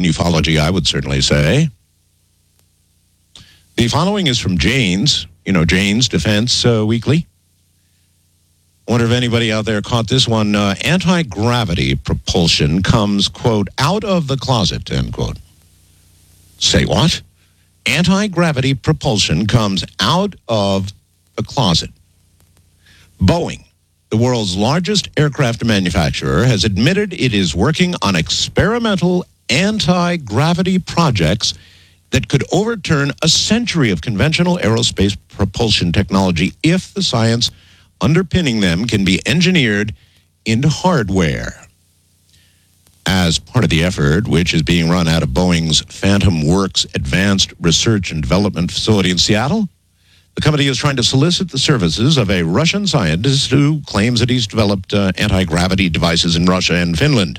in ufology, I would certainly say. The following is from Jane's, Jane's Defense Weekly. I wonder if anybody out there caught this one. Anti-gravity propulsion comes, quote, out of the closet, end quote. Say what? Anti-gravity propulsion comes out of the closet. Boeing, the world's largest aircraft manufacturer, has admitted it is working on experimental anti-gravity projects that could overturn a century of conventional aerospace propulsion technology if the science underpinning them can be engineered into hardware. As part of the effort, which is being run out of Boeing's Phantom Works Advanced Research and Development Facility in Seattle, the company is trying to solicit the services of a Russian scientist who claims that he's developed anti-gravity devices in Russia and Finland.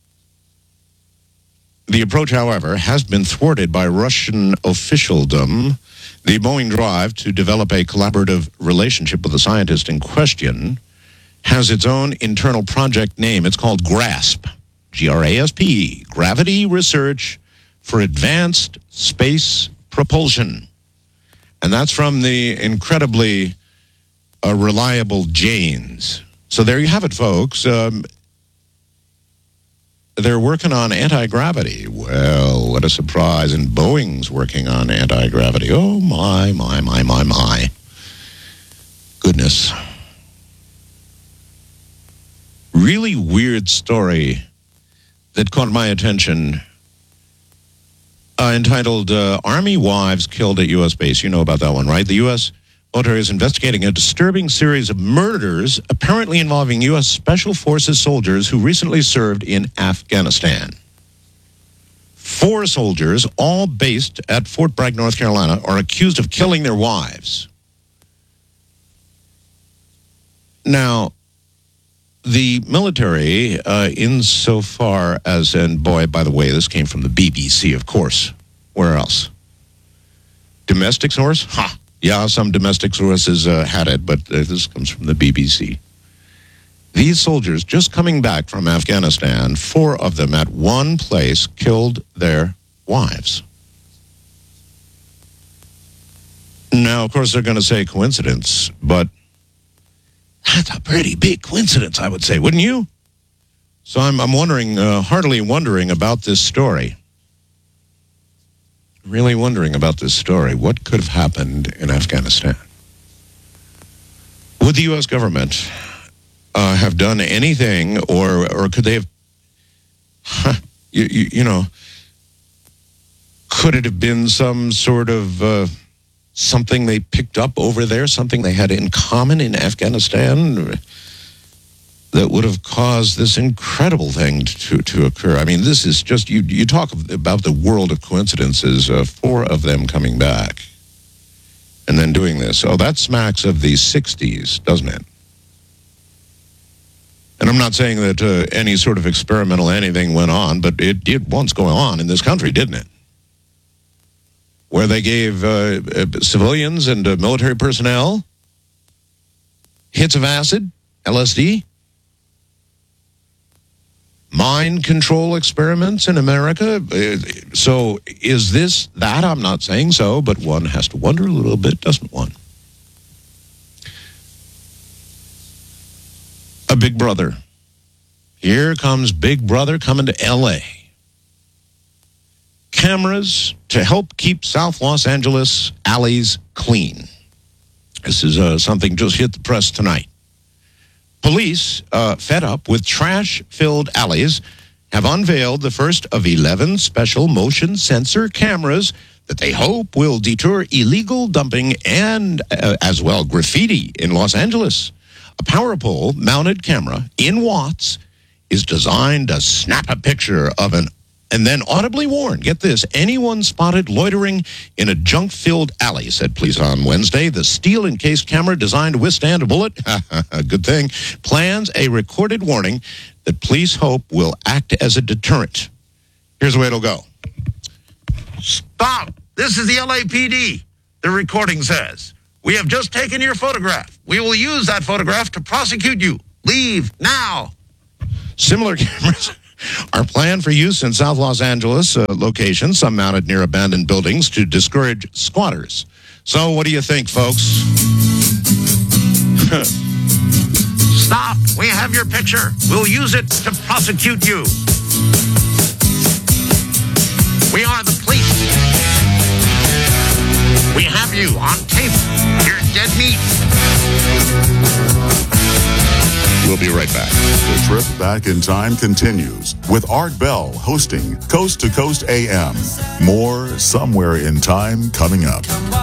The approach, however, has been thwarted by Russian officialdom. The Boeing drive to develop a collaborative relationship with the scientist in question has its own internal project name. It's called GRASP, G-R-A-S-P, Gravity Research for Advanced Space Propulsion. And that's from the incredibly reliable Jane's. So there you have it, folks. They're working on anti-gravity. Well, what a surprise. And Boeing's working on anti-gravity. Oh, my. Goodness. Really weird story that caught my attention, entitled Army Wives Killed at U.S. Base. You know about that one, right? The U.S. military is investigating a disturbing series of murders apparently involving U.S. Special Forces soldiers who recently served in Afghanistan. 4 soldiers, all based at Fort Bragg, North Carolina, are accused of killing their wives. Now, the military, insofar as, and boy, by the way, this came from the BBC, of course. Where else? Domestic source? Ha! Yeah, some domestic sources had it, but this comes from the BBC. These soldiers, just coming back from Afghanistan, 4 of them at one place killed their wives. Now, of course, they're going to say coincidence, but that's a pretty big coincidence, I would say, wouldn't you? So I'm wondering, heartily wondering about this story. Really wondering about this story. What could have happened in Afghanistan? Would the U.S. government have done anything, or could they have, could it have been some sort of something they picked up over there, something they had in common in Afghanistan that would have caused this incredible thing to occur? I mean, this is just, you talk about the world of coincidences, 4 of them coming back and then doing this. Oh, that smacks of the 60s, doesn't it? And I'm not saying that any sort of experimental anything went on, but it did once go on in this country, didn't it? Where they gave civilians and military personnel hits of acid, LSD, mind control experiments in America. So is this that? I'm not saying so, but one has to wonder a little bit, doesn't one? A Big Brother. Here comes Big Brother coming to L.A. Cameras to help keep South Los Angeles alleys clean. This is something just hit the press tonight. Police, fed up with trash-filled alleys, have unveiled the first of 11 special motion sensor cameras that they hope will deter illegal dumping and, as well, graffiti in Los Angeles. A power pole mounted camera in watts is designed to snap a picture of an and then audibly warn, get this, anyone spotted loitering in a junk-filled alley, said police on Wednesday. The steel-encased camera designed to withstand a bullet, good thing, plans a recorded warning that police hope will act as a deterrent. Here's the way it'll go. Stop! This is the LAPD, the recording says. We have just taken your photograph. We will use that photograph to prosecute you. Leave now. Similar cameras are planned for use in South Los Angeles locations, some mounted near abandoned buildings to discourage squatters. So what do you think, folks? Stop! We have your picture. We'll use it to prosecute you. We are the police. We have you on tape. You're dead meat. We'll be right back. The trip back in time continues with Art Bell hosting Coast to Coast AM. More Somewhere in Time coming up.